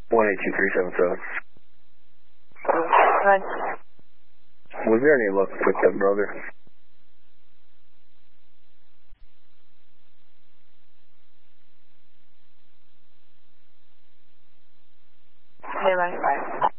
182377. Good. Was there any luck with the brother? Okay, bye.